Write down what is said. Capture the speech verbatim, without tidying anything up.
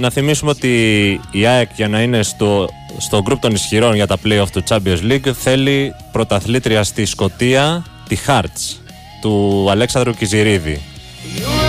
Να θυμίσουμε ότι η ΑΕΚ για να είναι στο, στο γκρουπ των ισχυρών για τα play-off του Champions League θέλει πρωταθλήτρια στη Σκωτία, τη Hearts, του Αλέξανδρου Κιζηρίδη.